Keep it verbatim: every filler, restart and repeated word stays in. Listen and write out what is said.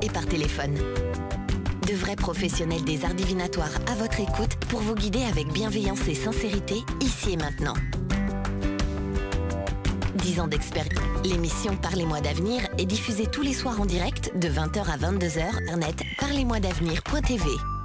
et par téléphone. De vrais professionnels des arts divinatoires à votre écoute pour vous guider avec bienveillance et sincérité, ici et maintenant. dix ans d'expérience. L'émission Parlez-moi d'avenir est diffusée tous les soirs en direct de vingt heures à vingt-deux heures, internet parlez moi d'avenir point t v.